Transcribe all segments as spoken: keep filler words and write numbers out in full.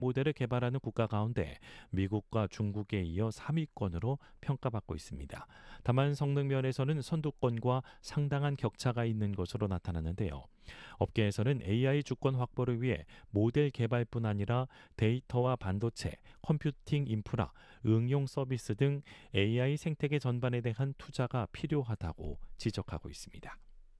모델을 개발하는 국가 가운데 미국과 중국에 이어 삼 위권으로 평가받고 있습니다. 다만 성능 면에서는 선두권과 상당한 격차가 있는 것으로 나타났는데요. 업계에서는 에이아이 주권 확보를 위해 모델 개발뿐 아니라 데이터와 반도체, 컴퓨팅 인프라, 응용 서비스 등 에이아이 생태계 전반에 대한 투자가 필요하다고 지적하고 있습니다.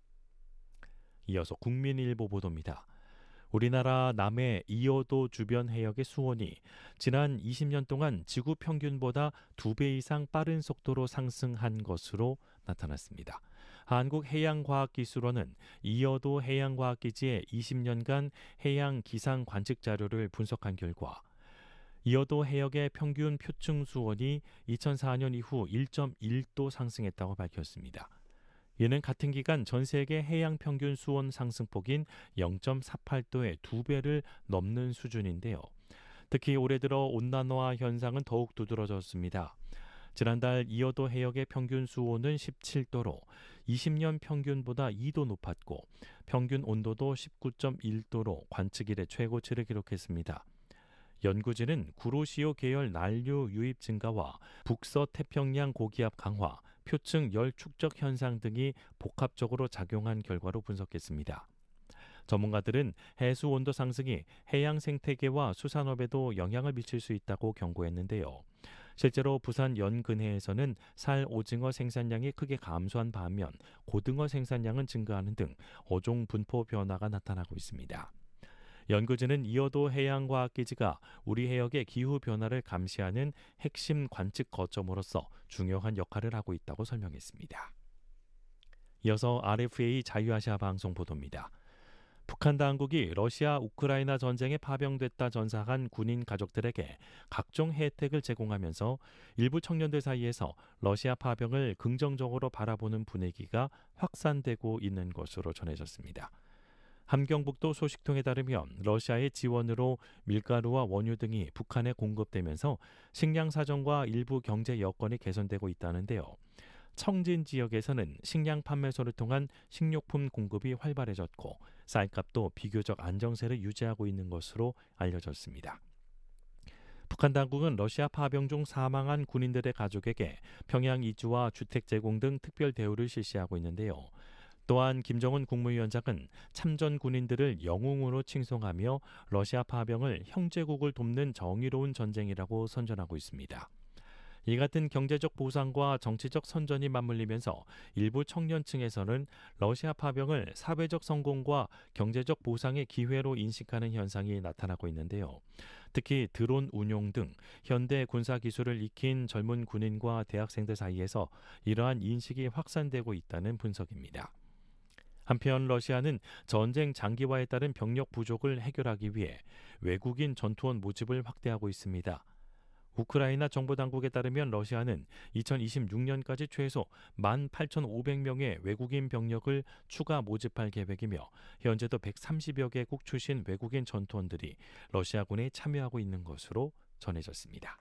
이어서 국민일보 보도입니다. 우리나라 남해 이어도 주변 해역의 수온이 지난 이십 년 동안 지구 평균보다 두 배 이상 빠른 속도로 상승한 것으로 나타났습니다. 한국해양과학기술원은 이어도 해양과학기지의 이십 년간 해양 기상 관측 자료를 분석한 결과 이어도 해역의 평균 표층 수온이 이천사 년 이후 일 점 일 도 상승했다고 밝혔습니다. 이는 같은 기간 전 세계 해양 평균 수온 상승폭인 영 점 사팔 도의 두 배를 넘는 수준인데요. 특히 올해 들어 온난화 현상은 더욱 두드러졌습니다. 지난달 이어도 해역의 평균 수온은 십칠 도로 이십 년 평균보다 이 도 높았고 평균 온도도 십구 점 일 도로 관측 이래 최고치를 기록했습니다. 연구진은 구로시오 계열 난류 유입 증가와 북서태평양 고기압 강화, 표층 열 축적 현상 등이 복합적으로 작용한 결과로 분석했습니다. 전문가들은 해수 온도 상승이 해양 생태계와 수산업에도 영향을 미칠 수 있다고 경고했는데요. 실제로 부산 연근해에서는 살 오징어 생산량이 크게 감소한 반면 고등어 생산량은 증가하는 등 어종 분포 변화가 나타나고 있습니다. 연구진은 이어도 해양과학기지가 우리 해역의 기후변화를 감시하는 핵심 관측 거점으로서 중요한 역할을 하고 있다고 설명했습니다. 이어서 알에프에이 자유아시아 방송 보도입니다. 북한 당국이 러시아 우크라이나 전쟁에 파병됐다 전사한 군인 가족들에게 각종 혜택을 제공하면서 일부 청년들 사이에서 러시아 파병을 긍정적으로 바라보는 분위기가 확산되고 있는 것으로 전해졌습니다. 함경북도 소식통에 따르면 러시아의 지원으로 밀가루와 원유 등이 북한에 공급되면서 식량 사정과 일부 경제 여건이 개선되고 있다는데요. 청진 지역에서는 식량 판매소를 통한 식료품 공급이 활발해졌고 쌀값도 비교적 안정세를 유지하고 있는 것으로 알려졌습니다. 북한 당국은 러시아 파병 중 사망한 군인들의 가족에게 평양 이주와 주택 제공 등 특별 대우를 실시하고 있는데요. 또한 김정은 국무위원장은 참전 군인들을 영웅으로 칭송하며 러시아 파병을 형제국을 돕는 정의로운 전쟁이라고 선전하고 있습니다. 이 같은 경제적 보상과 정치적 선전이 맞물리면서 일부 청년층에서는 러시아 파병을 사회적 성공과 경제적 보상의 기회로 인식하는 현상이 나타나고 있는데요. 특히 드론 운용 등 현대 군사 기술을 익힌 젊은 군인과 대학생들 사이에서 이러한 인식이 확산되고 있다는 분석입니다. 한편 러시아는 전쟁 장기화에 따른 병력 부족을 해결하기 위해 외국인 전투원 모집을 확대하고 있습니다. 우크라이나 정보당국에 따르면 러시아는 이천이십육 년까지 최소 만 팔천오백 명의 외국인 병력을 추가 모집할 계획이며 현재도 백삼십여 개국 출신 외국인 전투원들이 러시아군에 참여하고 있는 것으로 전해졌습니다.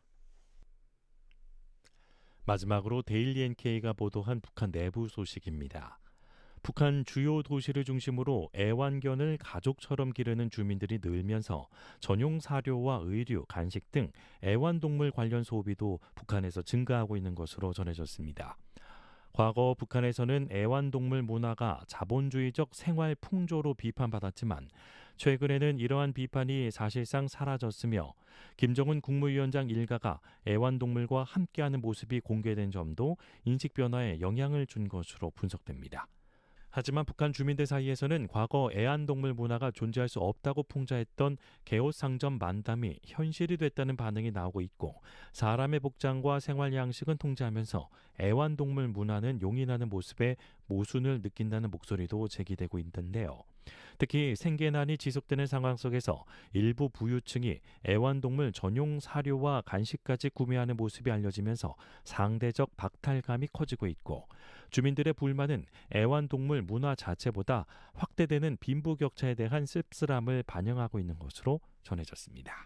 마지막으로 데일리 엔케이가 보도한 북한 내부 소식입니다. 북한 주요 도시를 중심으로 애완견을 가족처럼 기르는 주민들이 늘면서 전용 사료와 의류, 간식 등 애완동물 관련 소비도 북한에서 증가하고 있는 것으로 전해졌습니다. 과거 북한에서는 애완동물 문화가 자본주의적 생활 풍조로 비판받았지만 최근에는 이러한 비판이 사실상 사라졌으며 김정은 국무위원장 일가가 애완동물과 함께하는 모습이 공개된 점도 인식 변화에 영향을 준 것으로 분석됩니다. 하지만 북한 주민들 사이에서는 과거 애완동물 문화가 존재할 수 없다고 풍자했던 개옷상점 만담이 현실이 됐다는 반응이 나오고 있고 사람의 복장과 생활 양식은 통제하면서 애완동물 문화는 용인하는 모습에 모순을 느낀다는 목소리도 제기되고 있는데요. 특히 생계난이 지속되는 상황 속에서 일부 부유층이 애완동물 전용 사료와 간식까지 구매하는 모습이 알려지면서 상대적 박탈감이 커지고 있고 주민들의 불만은 애완동물 문화 자체보다 확대되는 빈부격차에 대한 씁쓸함을 반영하고 있는 것으로 전해졌습니다.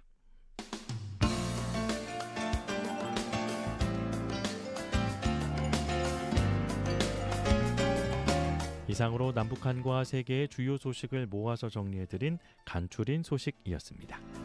이상으로 남북한과 세계의 주요 소식을 모아서 정리해드린 간추린 소식이었습니다.